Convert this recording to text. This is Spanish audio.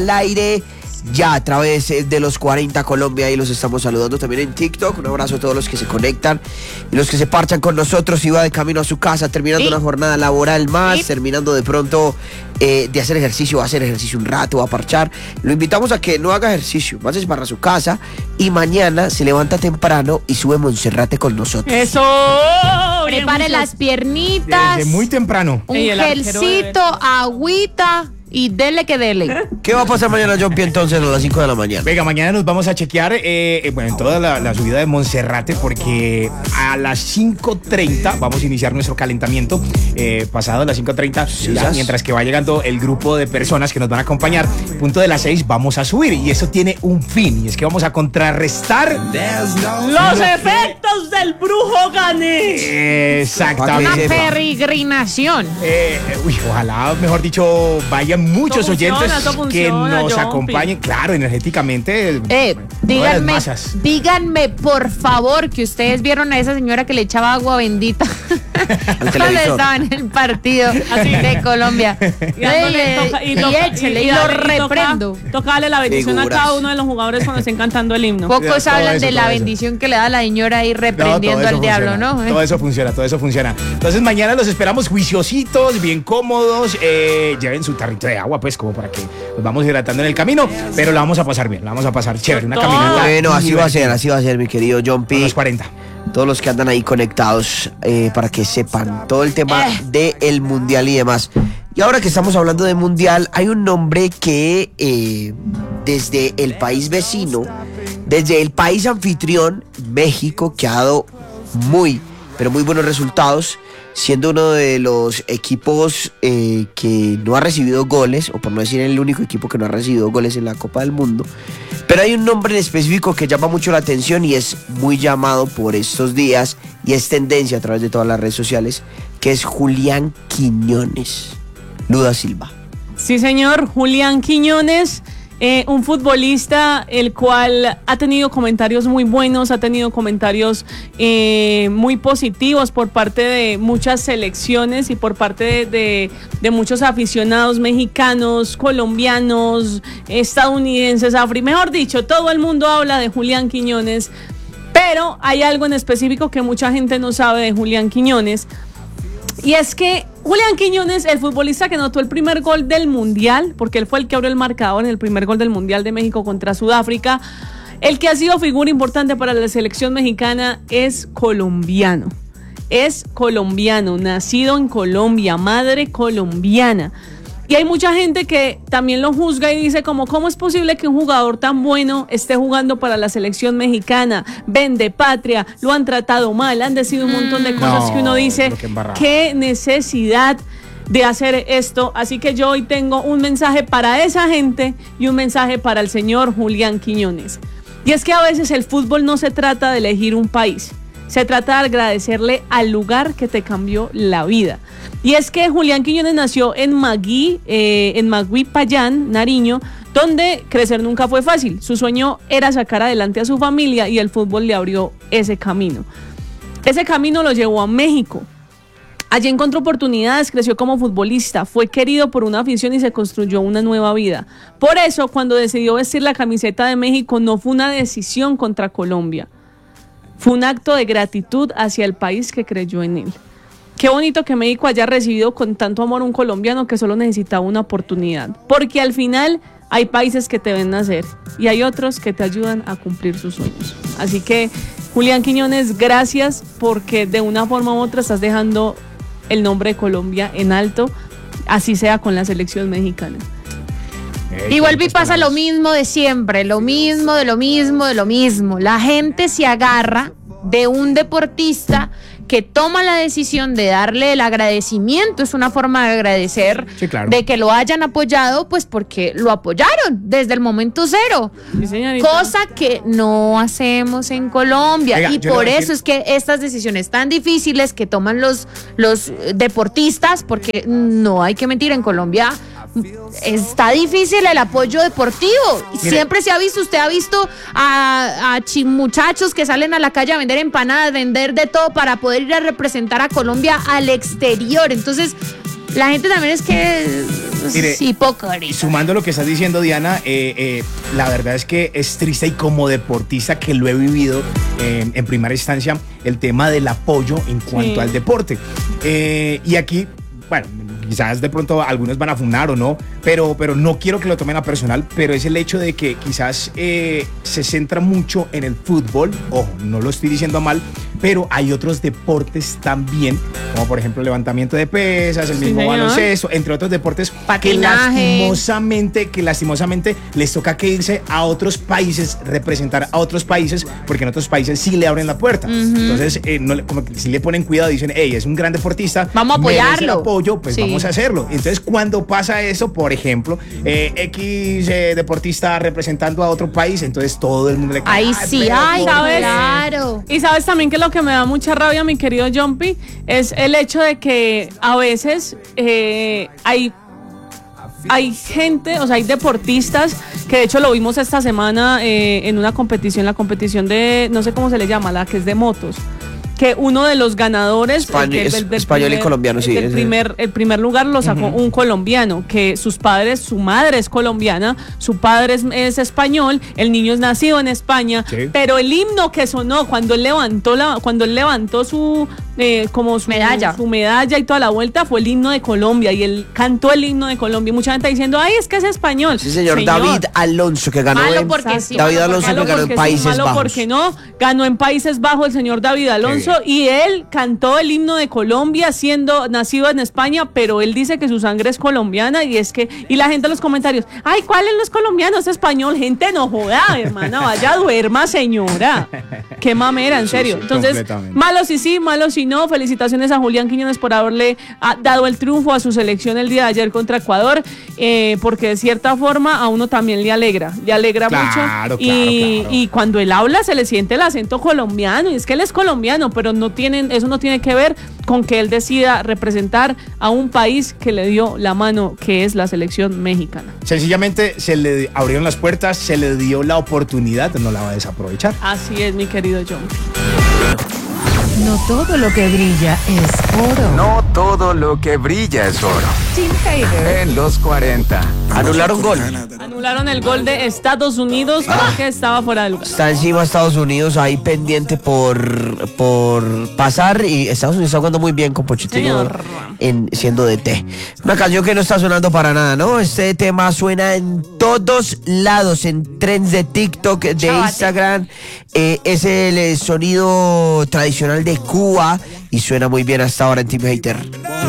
al aire ya a través de los 40 Colombia, y los estamos saludando también en TikTok. Un abrazo a todos los que se conectan y los que se parchan con nosotros y va de camino a su casa, terminando una jornada laboral más, terminando de pronto de hacer ejercicio, va a hacer ejercicio un rato, va a parchar. Lo invitamos a que no haga ejercicio, vaya para su casa y mañana se levanta temprano y sube Monserrate con nosotros. ¡Eso! Prepare las piernitas. Desde muy temprano. Un gelcito, agüita. Y dele que dele. ¿Qué va a pasar mañana, John P, entonces a las 5 de la mañana? Venga, mañana nos vamos a chequear en toda la subida de Monserrate, porque a las 5:30 vamos a iniciar nuestro calentamiento. Pasado las 5:30, mientras que va llegando el grupo de personas que nos van a acompañar, punto de las 6 vamos a subir. Y eso tiene un fin, y es que vamos a contrarrestar los efectos del brujo Ganesh. Exactamente. Una peregrinación. Ojalá, mejor dicho, vayan muchos oyentes que nos John acompañen, claro, energéticamente. Díganme, por favor, que ustedes vieron a esa señora que le echaba agua bendita cuando estaba en el partido de Colombia. Y lo reprendo. Toca darle la bendición a cada uno de los jugadores cuando estén cantando el himno. Pocos hablan de la bendición que le da la señora ahí reprendiendo al diablo, ¿no? Todo eso funciona. Entonces mañana los esperamos juiciositos, bien cómodos. Lleven su tarrito de agua, pues, como para que nos vamos hidratando en el camino, pero la vamos a pasar bien, la vamos a pasar chévere, una caminata. Bueno, así va a ser, mi querido John P. Los 40. Todos los que andan ahí conectados, para que sepan todo el tema del mundial y demás. Y ahora que estamos hablando de mundial, hay un nombre que desde el país vecino, desde el país anfitrión, México, que ha dado muy buenos resultados, siendo uno de los equipos que no ha recibido goles, o por no decir el único equipo que no ha recibido goles en la Copa del Mundo. Pero hay un nombre en específico que llama mucho la atención y es muy llamado por estos días y es tendencia a través de todas las redes sociales, que es Julián Quiñones. Luda Silva. Sí, señor, Julián Quiñones. Un futbolista el cual ha tenido comentarios muy buenos, ha tenido comentarios muy positivos por parte de muchas selecciones y por parte de muchos aficionados mexicanos, colombianos, estadounidenses, mejor dicho, todo el mundo habla de Julián Quiñones, pero hay algo en específico que mucha gente no sabe de Julián Quiñones. Y es que Julián Quiñones, el futbolista que anotó el primer gol del Mundial, porque él fue el que abrió el marcador en el primer gol del Mundial de México contra Sudáfrica, el que ha sido figura importante para la selección mexicana, es colombiano. Es colombiano, nacido en Colombia, madre colombiana. Y hay mucha gente que también lo juzga y dice como, ¿cómo es posible que un jugador tan bueno esté jugando para la selección mexicana? Vende patria, lo han tratado mal, han decidido un montón de cosas que uno dice, qué necesidad de hacer esto. Así que yo hoy tengo un mensaje para esa gente y un mensaje para el señor Julián Quiñones. Y es que a veces el fútbol no se trata de elegir un país, se trata de agradecerle al lugar que te cambió la vida. Y es que Julián Quiñones nació en Magui, Payán, Nariño, donde crecer nunca fue fácil. Su sueño era sacar adelante a su familia y el fútbol le abrió ese camino. Ese camino lo llevó a México. Allí encontró oportunidades, creció como futbolista, fue querido por una afición y se construyó una nueva vida. Por eso, cuando decidió vestir la camiseta de México, no fue una decisión contra Colombia. Fue un acto de gratitud hacia el país que creyó en él. Qué bonito que México haya recibido con tanto amor a un colombiano que solo necesitaba una oportunidad. Porque al final hay países que te ven nacer y hay otros que te ayudan a cumplir sus sueños. Así que, Julián Quiñones, gracias, porque de una forma u otra estás dejando el nombre de Colombia en alto, así sea con la selección mexicana. Y vuelve y pasa lo mismo de siempre, lo mismo. La gente se agarra de un deportista que toma la decisión de darle el agradecimiento, es una forma de agradecer, sí, claro, de que lo hayan apoyado, pues porque lo apoyaron desde el momento cero, sí, cosa que no hacemos en Colombia. Oiga, y por eso es que estas decisiones tan difíciles que toman los deportistas, porque no hay que mentir, en Colombia está difícil el apoyo deportivo. Mire, siempre se ha visto, usted ha visto a muchachos que salen a la calle a vender empanadas, vender de todo para poder ir a representar a Colombia al exterior. Entonces, La gente también es que Mire, es hipócrita. Y sumando lo que estás diciendo, Diana, la verdad es que es triste, y como deportista que lo he vivido en primera instancia, el tema del apoyo en cuanto al deporte. Y aquí, bueno, quizás de pronto algunos van a funar o no, pero no quiero que lo tomen a personal, pero es el hecho de que quizás se centra mucho en el fútbol. Ojo, no lo estoy diciendo a mal, pero hay otros deportes también, como por ejemplo el levantamiento de pesas, el mismo baloncesto, entre otros deportes que lastimosamente les toca que irse a otros países, representar a otros países, porque en otros países sí le abren la puerta. Entonces, como que si le ponen cuidado, dicen, hey, es un gran deportista, vamos a apoyarlo, merece el apoyo, pues vamos a hacerlo. Entonces, cuando pasa eso, por ejemplo, X deportista representando a otro país, entonces todo el mundo le cae. Ahí sí, ay, ¿sabes? Claro. Y sabes también que lo que me da mucha rabia, mi querido Jumpy, es el hecho de que a veces hay gente, o sea, hay deportistas que de hecho lo vimos esta semana en una competición, la competición de, no sé cómo se le llama, la que es de motos, que uno de los ganadores español y colombiano, sí. El primer lugar lo sacó un colombiano, que su madre es colombiana, su padre es español, el niño es nacido en España, pero el himno que sonó cuando él levantó su medalla y toda la vuelta fue el himno de Colombia, y él cantó el himno de Colombia, y mucha gente diciendo, ay, es que es español. Sí, señor. David Alonso, que ganó David Alonso, que ganó en Países Bajos. Porque no, ganó en Países Bajos el señor David Alonso, y él cantó el himno de Colombia siendo nacido en España, pero él dice que su sangre es colombiana, y la gente en los comentarios, ay, ¿cuál es los colombianos? Es español. Gente, no joda, hermana, vaya, duerma, señora. Qué mamera, en serio. Entonces, malo si sí, malo si no. Felicitaciones a Julián Quiñones por haberle dado el triunfo a su selección el día de ayer contra Ecuador, porque de cierta forma a uno también le alegra mucho. Y cuando él habla se le siente el acento colombiano, y es que él es colombiano, pero eso no tiene que ver con que él decida representar a un país que le dio la mano, que es la selección mexicana. Sencillamente se le abrieron las puertas, se le dio la oportunidad, no la va a desaprovechar. Así es, mi querido John. No todo lo que brilla es oro. No todo lo que brilla es oro. Tim Hader en los 40. Anularon gol. Anularon el gol de Estados Unidos porque estaba fuera de lugar. Está encima Estados Unidos ahí pendiente por pasar, y Estados Unidos está jugando muy bien con Pochettino siendo DT. Una canción que no está sonando para nada, ¿no? Este tema suena en todos lados, en trends de TikTok, de Instagram. Es el sonido tradicional de Cuba y suena muy bien hasta ahora en Team Hater.